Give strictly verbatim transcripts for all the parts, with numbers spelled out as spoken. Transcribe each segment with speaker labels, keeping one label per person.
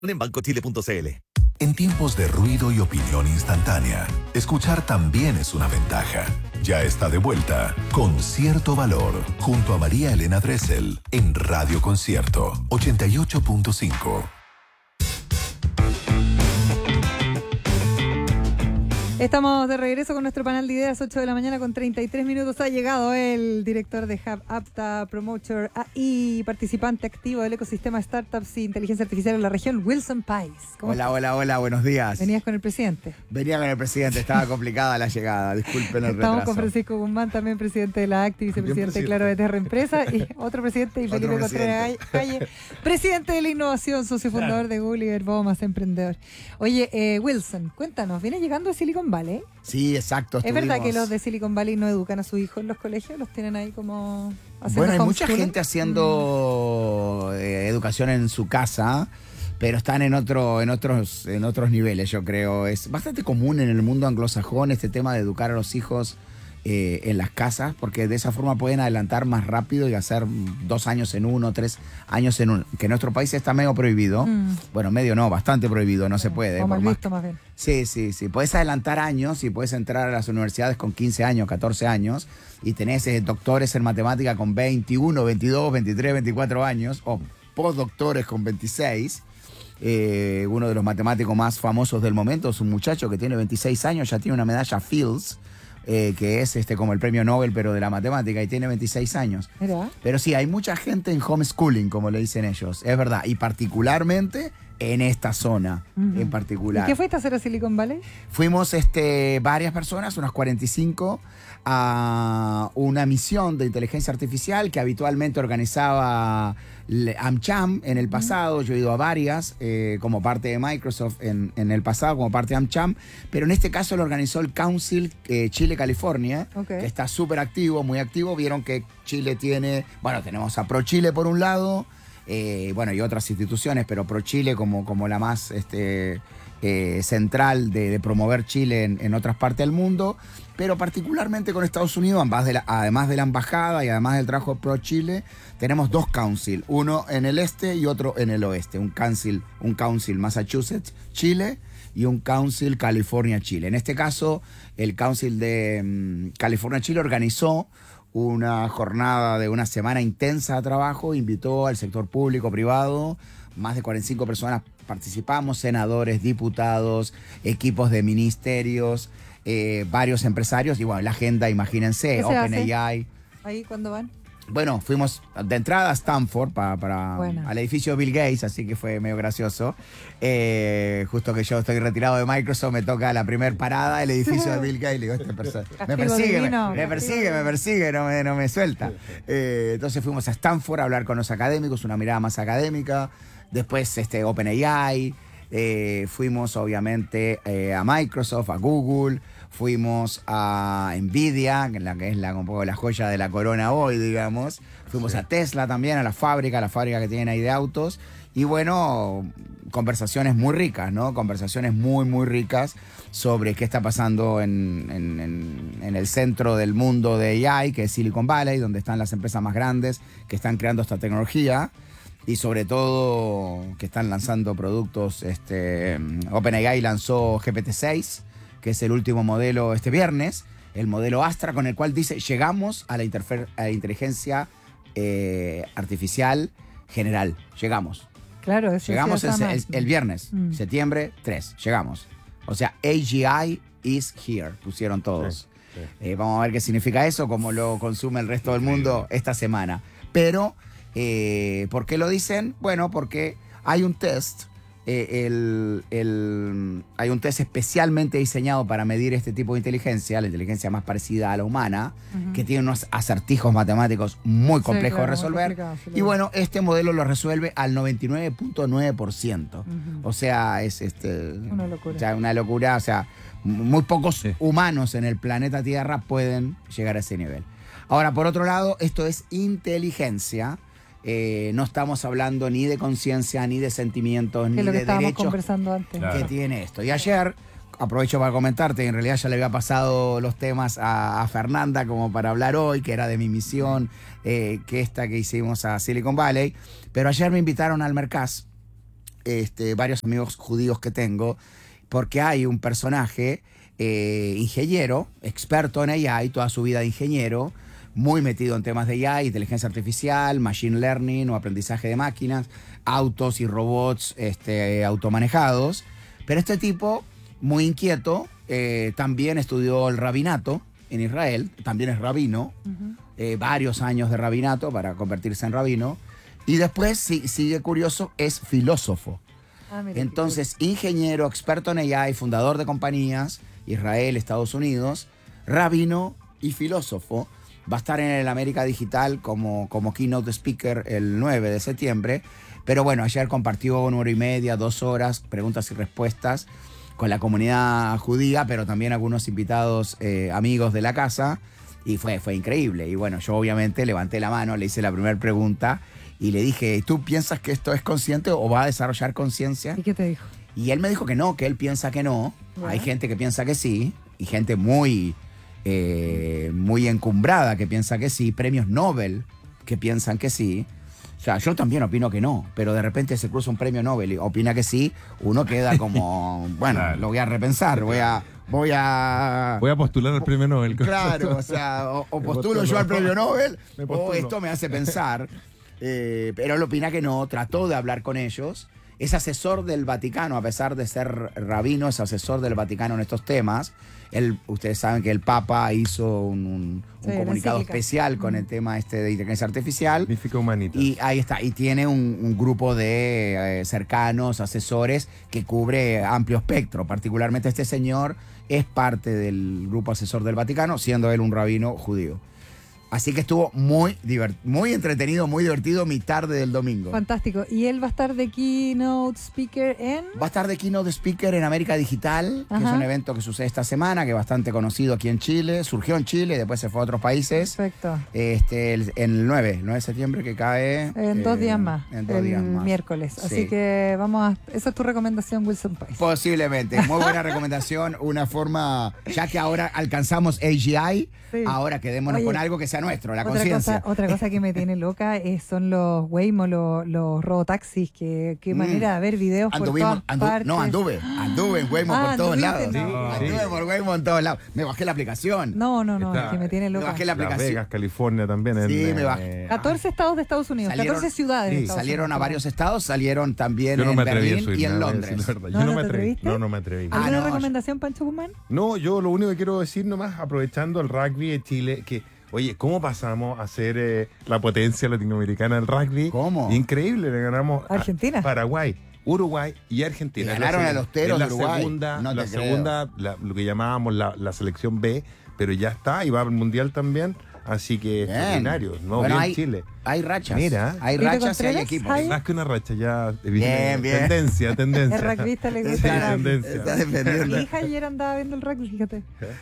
Speaker 1: en banco chile punto c l.
Speaker 2: En tiempos de ruido y opinión instantánea, escuchar también es una ventaja. Ya está de vuelta con Cierto Valor, junto a María Elena Dressel, en Radio Concierto ochenta y ocho punto cinco.
Speaker 3: Estamos de regreso con nuestro panel de ideas, ocho de la mañana con treinta y tres minutos. Ha llegado el director de Hub Apta Promoter y participante activo del ecosistema Startups y Inteligencia Artificial en la región, Wilson Pais.
Speaker 4: Hola,
Speaker 3: estás?
Speaker 4: hola, hola, buenos días.
Speaker 3: Venías con el presidente.
Speaker 4: Venía con el presidente, estaba complicada la llegada, disculpen el retraso.
Speaker 3: Estamos con Francisco Guzmán, también presidente de la Acti, vicepresidente de Claro de Terra Empresa, y otro presidente, y Felipe Contreras Calle, presidente de la innovación, socio fundador claro. de Google y Verbo más emprendedor. Oye, eh, Wilson, cuéntanos, ¿viene llegando de Silicon Valley?
Speaker 4: Sí, exacto.
Speaker 3: ¿Es
Speaker 4: estuvimos...
Speaker 3: verdad que los de Silicon Valley no educan a sus hijos en los colegios? ¿Los tienen ahí como haciendo
Speaker 4: Bueno, hay mucha
Speaker 3: homeschooling?
Speaker 4: gente haciendo mm. eh, educación en su casa, pero están en otro, en otros, en otros niveles, yo creo. Es bastante común en el mundo anglosajón este tema de educar a los hijos eh, en las casas, porque de esa forma pueden adelantar más rápido y hacer dos años en uno, tres años en uno. Que en nuestro país está medio prohibido. Mm. Bueno, medio no, bastante prohibido, no se puede.
Speaker 3: O mal
Speaker 4: más...
Speaker 3: visto, más bien.
Speaker 4: Sí, sí, sí. Puedes adelantar años y puedes entrar a las universidades con quince años, catorce años, y tenés eh, doctores en matemática con veintiuno, veintidós, veintitrés, veinticuatro años, o postdoctores con veintiséis. Eh, uno de los matemáticos más famosos del momento es un muchacho que tiene veintiséis años, ya tiene una medalla Fields, eh, que es este como el premio Nobel, pero de la matemática, y tiene veintiséis años.
Speaker 3: ¿Era?
Speaker 4: Pero sí, hay mucha gente en homeschooling, como le dicen ellos, es verdad, y particularmente en esta zona uh-huh. en particular.
Speaker 3: ¿Y qué fuiste a hacer a Silicon Valley?
Speaker 4: Fuimos este, varias personas, unas cuarenta y cinco, a una misión de inteligencia artificial que habitualmente organizaba AmCham en el pasado. Uh-huh. Yo he ido a varias eh, como parte de Microsoft en, en el pasado, como parte de AmCham, pero en este caso lo organizó el Council eh, Chile-California, okay. que está súper activo, muy activo. Vieron que Chile tiene, bueno, tenemos a ProChile por un lado, Eh, bueno, y otras instituciones, pero ProChile como, como la más este, eh, central de, de promover Chile en, en otras partes del mundo, pero particularmente con Estados Unidos, además de la, además de la embajada y además del trabajo ProChile, tenemos dos council, uno en el este y otro en el oeste, un council, un council Massachusetts, Chile, y un council California-Chile. En este caso, el council de um, California-Chile organizó una jornada de una semana intensa de trabajo, invitó al sector público, privado, más de cuarenta y cinco personas participamos, senadores, diputados, equipos de ministerios, eh, varios empresarios, y bueno, la agenda, imagínense, OpenAI.
Speaker 3: ¿Ahí cuándo van?
Speaker 4: Bueno, fuimos de entrada a Stanford para, para bueno. al edificio Bill Gates, así que fue medio gracioso. Eh, justo que yo estoy retirado de Microsoft, me toca la primer parada, el edificio de Bill Gates. Le digo, esta persona me persigue, divino, me, me persigue, divino. me persigue, no me, no me suelta. Eh, entonces fuimos a Stanford a hablar con los académicos, una mirada más académica. Después este, OpenAI. Eh, fuimos obviamente eh, a Microsoft, a Google, fuimos a Nvidia, que es la, que es la, un poco la joya de la corona hoy, digamos. Fuimos sí. a Tesla también, a la fábrica, a la fábrica que tienen ahí de autos. Y bueno, conversaciones muy ricas, ¿no? Conversaciones muy, muy ricas sobre qué está pasando en, en, en, en el centro del mundo de A I, que es Silicon Valley, donde están las empresas más grandes que están creando esta tecnología. Y sobre todo que están lanzando productos. Este, OpenAI lanzó G P T seis, que es el último modelo este viernes, el modelo Astra, con el cual dice, llegamos a la, interfer- a la inteligencia eh, artificial general. Llegamos.
Speaker 3: Claro, eso
Speaker 4: Llegamos el, el, el viernes,
Speaker 3: mm.
Speaker 4: septiembre tres. Llegamos. O sea, A G I is here, pusieron todos. Sí, sí. Eh, vamos a ver qué significa eso, cómo lo consume el resto del mundo esta semana. Pero... Eh, ¿por qué lo dicen? Bueno, porque hay un test, eh, el, el, hay un test especialmente diseñado para medir este tipo de inteligencia, la inteligencia más parecida a la humana, uh-huh. que tiene unos acertijos matemáticos muy complejos sí, claro, de resolver. Sí, y bueno, este modelo lo resuelve al noventa y nueve punto nueve por ciento. Uh-huh. O sea, es este,
Speaker 3: una locura.
Speaker 4: O sea, una locura. O sea, muy pocos sí. humanos en el planeta Tierra pueden llegar a ese nivel. Ahora, por otro lado, esto es inteligencia. Eh, no estamos hablando ni de conciencia, ni de sentimientos, ni
Speaker 3: es lo que
Speaker 4: de
Speaker 3: estábamos
Speaker 4: derechos
Speaker 3: conversando antes.
Speaker 4: Claro. Que tiene esto. Y ayer, aprovecho para comentarte, en realidad ya le había pasado los temas a, a Fernanda como para hablar hoy, que era de mi misión, eh, que esta que hicimos a Silicon Valley, pero ayer me invitaron al Mercaz este, varios amigos judíos que tengo, porque hay un personaje eh, ingeniero, experto en A I, toda su vida de ingeniero, muy metido en temas de A I, inteligencia artificial, machine learning o aprendizaje de máquinas, autos y robots este, automanejados. Pero este tipo, muy inquieto, eh, también estudió el rabinato en Israel, también es rabino, uh-huh. eh, varios años de rabinato para convertirse en rabino. Y después, si, sigue curioso, es filósofo. Ah, Entonces, ingeniero, experto en A I, fundador de compañías, Israel, Estados Unidos, rabino y filósofo. Va a estar en el América Digital como, como keynote speaker el nueve de septiembre. Pero bueno, ayer compartió una hora y media, dos horas, preguntas y respuestas con la comunidad judía, pero también algunos invitados eh, amigos de la casa. Y fue, fue increíble. Y bueno, yo obviamente levanté la mano, le hice la primera pregunta y le dije, ¿tú piensas que esto es consciente o va a desarrollar conciencia?
Speaker 3: ¿Y qué te dijo?
Speaker 4: Y él me dijo que no, que él piensa que no. Bueno. Hay gente que piensa que sí y gente muy... Eh, muy encumbrada que piensa que sí, premios Nobel que piensan que sí. O sea, yo también opino que no, pero de repente se cruza un premio Nobel y opina que sí, uno queda como, bueno, claro. Lo voy a repensar, voy a... Voy a...
Speaker 1: Voy a postular al premio Nobel.
Speaker 4: Claro, o sea, o, o postulo yo al premio Nobel o esto me hace pensar. Eh, pero él opina que no, trató de hablar con ellos. Es asesor del Vaticano, a pesar de ser rabino, es asesor del Vaticano en estos temas. Él, ustedes saben que el Papa hizo un, un, sí, un comunicado especial con el tema este de inteligencia artificial.
Speaker 1: Magnífica Humanitas.
Speaker 4: Y ahí está. Y tiene un, un grupo de eh, cercanos, asesores, que cubre amplio espectro. Particularmente este señor es parte del grupo asesor del Vaticano, siendo él un rabino judío. Así que estuvo muy, divert- muy entretenido, muy divertido mi tarde del domingo.
Speaker 3: Fantástico. ¿Y él va a estar de keynote speaker en...?
Speaker 4: Va a estar de keynote speaker en América Digital, Ajá. que es un evento que sucede esta semana, que es bastante conocido aquí en Chile. Surgió en Chile, después se fue a otros países.
Speaker 3: Perfecto.
Speaker 4: Este, el, en el nueve, nueve de septiembre, que cae...
Speaker 3: En eh, dos días más.
Speaker 4: En dos
Speaker 3: el
Speaker 4: días más.
Speaker 3: miércoles.
Speaker 4: Sí.
Speaker 3: Así que vamos a... Esa es tu recomendación, Wilson Pice.
Speaker 4: Posiblemente. Muy buena recomendación. Una forma... Ya que ahora alcanzamos A G I, sí. ahora quedémonos Oye, con algo que sea nuestro, la conciencia.
Speaker 3: Otra cosa que me tiene loca es, son los Waymo, los, los robotaxis, que qué manera mm. de ver videos
Speaker 4: Anduvimos,
Speaker 3: por todas
Speaker 4: andu,
Speaker 3: partes.
Speaker 4: No, anduve, anduve en Waymo ah, por todos lados.
Speaker 3: No.
Speaker 4: Sí, anduve sí. por Waymo en todos lados. Me bajé la aplicación.
Speaker 3: No, no, no,
Speaker 1: Está,
Speaker 3: es que me tiene loca.
Speaker 4: Me bajé la aplicación.
Speaker 1: Las Vegas, California también.
Speaker 4: Sí,
Speaker 1: en,
Speaker 4: me bajé.
Speaker 3: Eh, catorce estados de Estados Unidos, salieron, catorce ciudades
Speaker 4: sí,
Speaker 3: de Estados
Speaker 4: salieron
Speaker 3: Unidos.
Speaker 4: a varios estados, salieron también
Speaker 1: yo no
Speaker 4: en
Speaker 1: me atreví
Speaker 4: Berlín y en Londres.
Speaker 1: Yo
Speaker 3: ¿No,
Speaker 1: no,
Speaker 3: no
Speaker 1: me atreví.
Speaker 3: Atreviste?
Speaker 1: No, no me atreví.
Speaker 3: ¿Alguna
Speaker 4: ah, no,
Speaker 3: recomendación, Pancho Guzmán?
Speaker 1: No, yo lo único que quiero decir nomás, aprovechando el rugby de Chile, que oye, ¿cómo pasamos a ser eh, la potencia latinoamericana del rugby?
Speaker 4: ¿Cómo?
Speaker 1: Increíble, le ganamos
Speaker 3: Argentina,
Speaker 1: a Paraguay, Uruguay y Argentina.
Speaker 4: Y ganaron a los teros
Speaker 1: de
Speaker 4: Uruguay.
Speaker 1: La segunda,
Speaker 4: no
Speaker 1: la
Speaker 4: te
Speaker 1: segunda la, lo que llamábamos la, la selección B, pero ya está, y va al Mundial también. Así que extraordinario, no,
Speaker 4: bueno,
Speaker 1: bien
Speaker 4: hay,
Speaker 1: Chile.
Speaker 4: Hay rachas.
Speaker 1: Mira,
Speaker 4: hay rachas y hay equipos.
Speaker 1: Más que una racha, ya
Speaker 4: bien, bien.
Speaker 1: tendencia, tendencia.
Speaker 3: El rugbyista le gusta
Speaker 1: el tendencia.
Speaker 4: Está defendiendo.
Speaker 3: Mi hija ayer andaba viendo el rugby, fíjate. ¿Eh?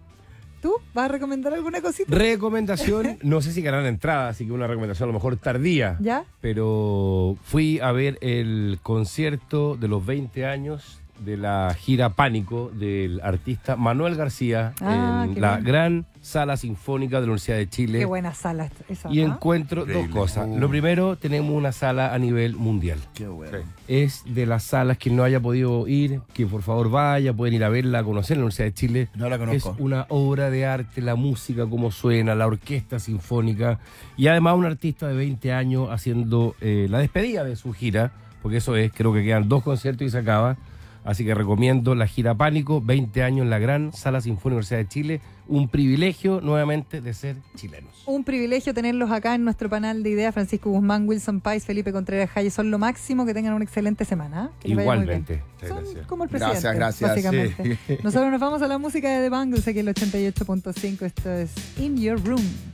Speaker 3: ¿Tú vas a recomendar alguna cosita?
Speaker 5: Recomendación, no sé si ganarán entrada, así que una recomendación a lo mejor tardía.
Speaker 3: ¿Ya?
Speaker 5: Pero fui a ver el concierto de los veinte años de la gira Pánico del artista Manuel García
Speaker 3: ah,
Speaker 5: en la
Speaker 3: bien.
Speaker 5: gran Sala Sinfónica de la Universidad de Chile.
Speaker 3: Qué buena sala esa.
Speaker 5: Y
Speaker 3: ¿no?
Speaker 5: encuentro
Speaker 1: Increíble.
Speaker 5: dos cosas.
Speaker 4: Uh.
Speaker 5: Lo primero, tenemos una sala a nivel mundial.
Speaker 4: Qué bueno.
Speaker 1: Sí.
Speaker 5: Es de las salas que no haya podido ir, que por favor vaya, pueden ir a verla, a conocer la Universidad de Chile.
Speaker 4: No la conozco.
Speaker 5: Es una obra de arte, la música, cómo suena, la orquesta sinfónica y además un artista de veinte años haciendo eh, la despedida de su gira, porque eso es, creo que quedan dos conciertos y se acaba. Así que recomiendo la gira Pánico, veinte años en la gran Sala Sinfónica Universidad de Chile. Un privilegio nuevamente de ser chilenos.
Speaker 3: Un privilegio tenerlos acá en nuestro panel de ideas. Francisco Guzmán, Wilson Pice, Felipe Contreras Jaye, son lo máximo. Que tengan una excelente semana. Que les vaya muy bien.
Speaker 5: Igualmente.
Speaker 3: Son
Speaker 1: Gracias.
Speaker 3: como el presidente,
Speaker 4: Gracias, gracias.
Speaker 3: básicamente.
Speaker 1: Sí.
Speaker 3: Nosotros nos vamos a la música de The Bangles, aquí el ochenta y ocho punto cinco. Esto es In Your Room.